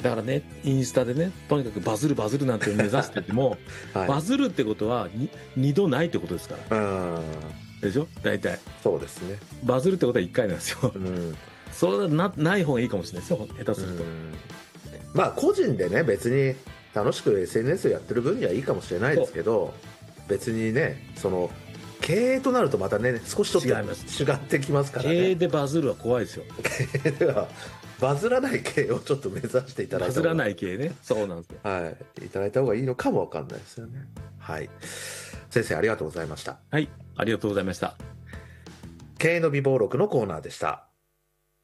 だからね、インスタでね、とにかくバズるなんて目指してても、 はい、 バズるってことは2度ないってことですから。でしょ大体。 そうですね。 バズるってことは1回なんですよ。それはない方がいいかもしれないですよ、下手すると。 まあ個人でね、別に楽しく SNS をやってる分にはいいかもしれないですけど、別にね、その経営となるとまたね、少しちょっと違ってきますからね。 経営でバズるは怖いですよ。 経営ではバズらない経営をちょっと目指していただいた方が、 バズらない経営ね。そうなんですよ。 はい、いただいた方がいいのかもわかんないですよね。はい。先生ありがとうございました。 はい、ありがとうございました。 経営の備忘録のコーナーでした。